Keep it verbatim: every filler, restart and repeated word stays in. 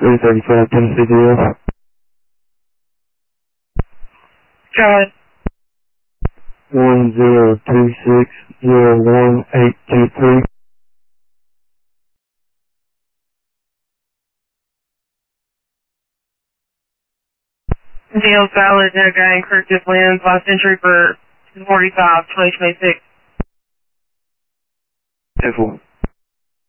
three thirty-five Tennessee D L. Got it. one zero two six zero one eight two three. Deal valid, no guy in Kirkwood lands, last entry for forty-five, twenty twenty-six. ten four.